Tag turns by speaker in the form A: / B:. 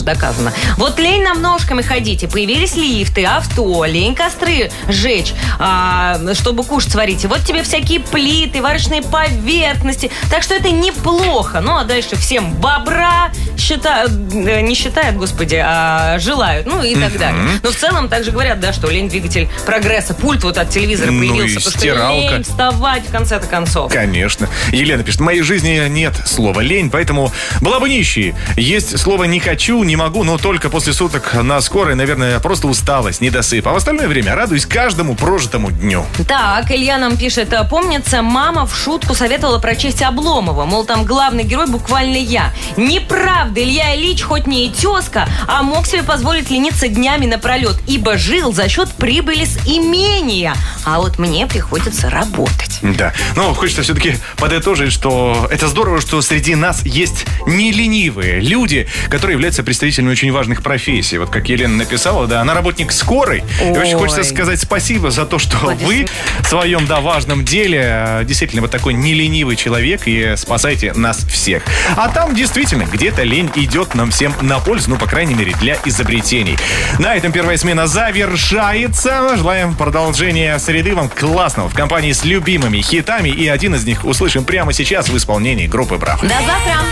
A: доказано. Вот лень нам ножками ходить, и появились лифты, авто, лень костры жечь, чтобы кушать сварить. И вот тебе всякие плиты, варочные поверхности. Так что это неплохо. Ну, а дальше всем бобра не считают, господи, а желают. Ну, и так далее. Но в целом также говорят, да, что лень двигатель прогресса. Пульт вот от телевизора появился.
B: И
A: потому
B: стиралка.
A: что лень вставать в конце-то концов.
B: Конечно. Елена пишет: в моей жизни нет слова лень, поэтому была бы нищей. Есть слово не хочу, не могу, но только после суток на скорой, наверное, просто усталость, недосып. А в остальное время радуюсь каждому прожитому дню.
A: Так, Илья нам пишет: помнится, мама в шутку советовала прочесть Обломова. Мол, там главный герой буквально я. Неправда, Илья Ильич хоть не и тезка, а мог себе позволить лениться днями напролет, ибо жил за счет прибыли с имения. А вот мне приходится работать.
B: Да, но хочется все-таки подытожить, что это здорово, что среди нас есть не ленивые люди, которые являются представителями очень важных профессий. Вот как Елена написала, да, она работник скорой. И очень хочется сказать спасибо за то, что вы в своем, да, важном деле действительно вот такой не ленивый человек и спасаете нас всех. А там действительно где-то лень идет нам всем на пользу, ну, по крайней мере, для изобретений. На этом первая смена завершается. Желаем продолжения среды вам классного в компании с любимыми хитами. И один из них услышим прямо сейчас в исполнении группы «Браво».
A: До завтра!